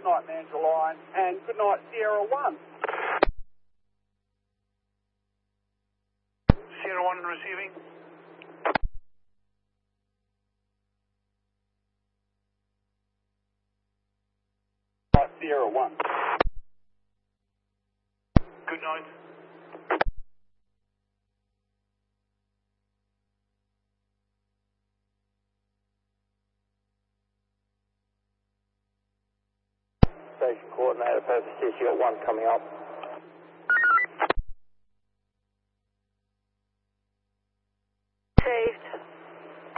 night, Mandurah Line, and good night, Sierra 1. Sierra 1 receiving. Sierra 1. Good night. Station coordinator, purpose 6, you got 1 coming up.